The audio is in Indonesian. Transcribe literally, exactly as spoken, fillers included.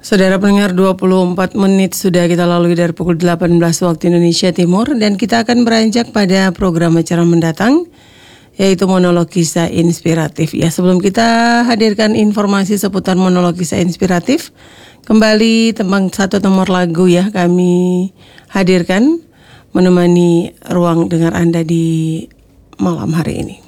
Saudara pendengar, dua puluh empat menit sudah kita lalui dari pukul delapan belas waktu Indonesia Timur, dan kita akan beranjak pada program acara mendatang, yaitu monolog kisah inspiratif. Ya, sebelum kita hadirkan informasi seputar monolog kisah inspiratif, kembali tembang satu nomor lagu ya kami hadirkan menemani ruang dengar Anda di malam hari ini.